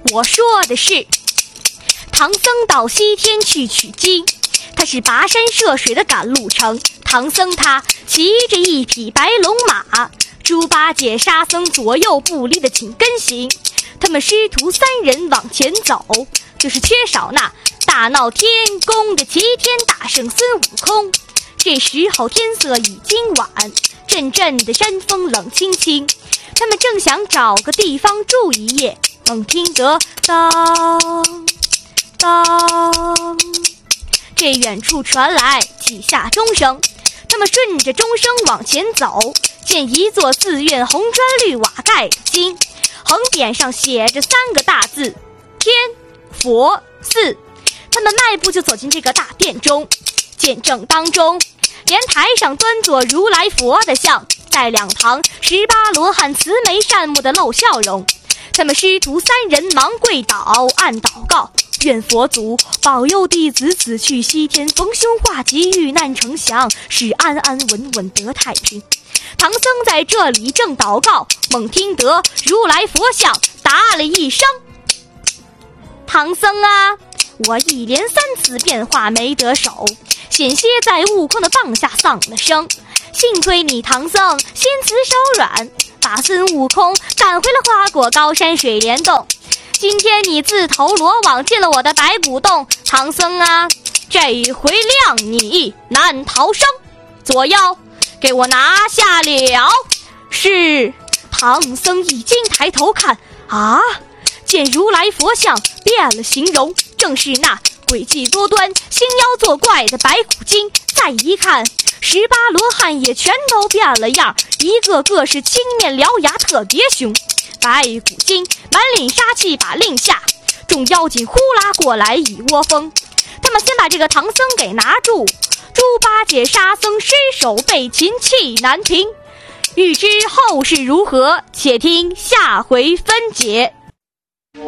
我说的是唐僧到西天去取经，他是跋山涉水的赶路程。唐僧他骑着一匹白龙马，猪八戒沙僧左右不离的紧跟行。他们师徒三人往前走，就是缺少那大闹天宫的齐天大圣孙悟空。这时候天色已经晚，阵阵的山风冷清清，他们正想找个地方住一夜，猛听得当当，这远处传来几下钟声。他们顺着钟声往前走，见一座寺院红砖绿瓦盖的金，横匾上写着3个大字：天佛寺。他们迈步就走进这个大殿中，见正当中莲台上端坐如来佛的像，在两旁18罗汉慈眉善目的露笑容。他们师徒三人忙跪倒，暗祷告，愿佛祖保佑弟子此去西天，逢凶化吉，遇难成祥，使安安稳稳得太平。唐僧在这里正祷告，猛听得如来佛像答了一声：唐僧啊，我一连3次变化没得手，险些在悟空的棒下丧了生，幸亏你唐僧心慈手软，把孙悟空赶回了花果高山水帘洞。今天你自投罗网进了我的白骨洞，唐僧啊，这回谅你难逃生。左右给我拿下了。是。唐僧一惊抬头看，啊，见如来佛像变了形容，正是那诡计多端、兴妖作怪的白骨精。再一看，18罗汉也全都变了样，一个个是青面獠牙，特别凶。白骨精满脸杀气把令下，众妖精呼啦过来一窝蜂。他们先把这个唐僧给拿住，猪八戒沙僧失手被擒，气难平。欲知后事如何，且听下回分解。